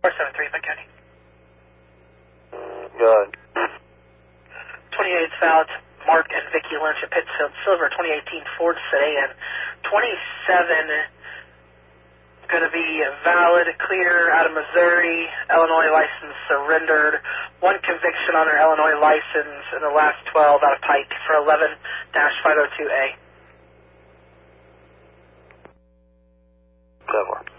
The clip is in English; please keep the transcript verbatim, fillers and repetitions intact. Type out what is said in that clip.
four seven three, McKinney. Good. twenty-eight valid Mark and Vicky Lynch at Pittsfield Silver, twenty eighteen Ford Sedan. twenty-seven going to be valid, clear, out of Missouri, Illinois license surrendered. One conviction on her Illinois license in the last twelve out of Pike for eleven dash five oh two A. Seven.